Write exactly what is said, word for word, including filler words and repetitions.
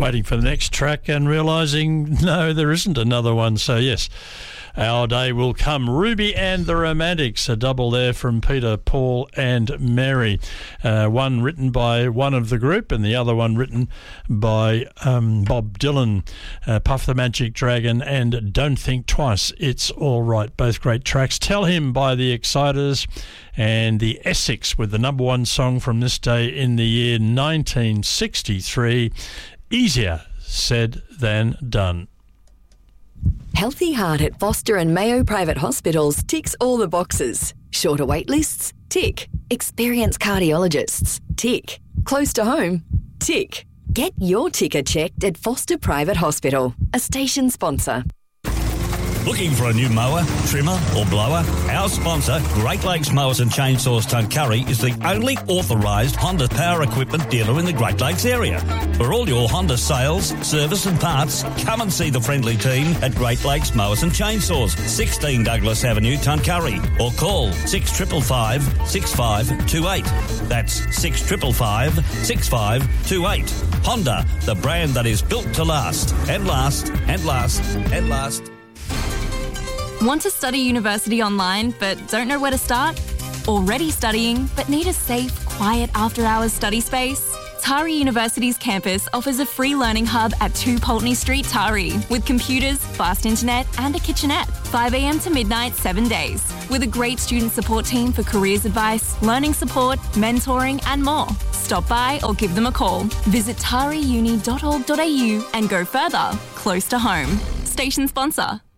waiting for the next track and realising, no, there isn't another one. So, yes, our day will come. Ruby and the Romantics, a double there from Peter, Paul and Mary. Uh, one written by one of the group and the other one written by um, Bob Dylan. Uh, Puff the Magic Dragon and Don't Think Twice, It's All Right. Both great tracks. Tell Him by the Exciters and the Essex with the number one song from this day in the year nineteen sixty-three. Easier said than done. Healthy Heart at Foster and Mayo Private Hospitals ticks all the boxes. Shorter wait lists? Tick. Experienced cardiologists? Tick. Close to home? Tick. Get your ticker checked at Foster Private Hospital, a station sponsor. Looking for a new mower, trimmer or blower? Our sponsor, Great Lakes Mowers and Chainsaws Tuncurry, is the only authorised Honda power equipment dealer in the Great Lakes area. For all your Honda sales, service and parts, come and see the friendly team at Great Lakes Mowers and Chainsaws, sixteen Douglas Avenue, Tuncurry, or call six five five, six five two eight. That's six five five, six five two eight. Honda, the brand that is built to last, and last, and last, and last. Want to study university online but don't know where to start? Already studying but need a safe, quiet after-hours study space? Tari University's campus offers a free learning hub at two Pulteney Street, Tari, with computers, fast internet and a kitchenette, five a.m. to midnight, seven days, with a great student support team for careers advice, learning support, mentoring and more. Stop by or give them a call. Visit tari uni dot org dot a u and go further, close to home. Station sponsor.